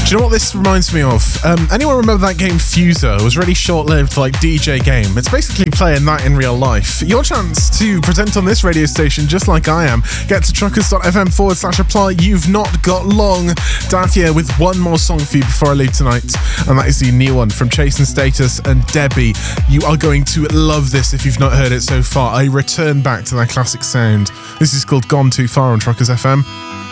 Do you know what this reminds me of? Anyone remember that game Fuser? It was really short-lived, like DJ game. It's basically playing that in real life. Your chance to present on this radio station, just like I am. Get to truckers.fm/apply. You've not got long. Dav here with one more song for you before I leave tonight, and that is the new one from Chase and Status and Debbie. You are going to love this if you've not heard it so far. I return back to that classic sound. This is called Gone Too Far on Truckers FM.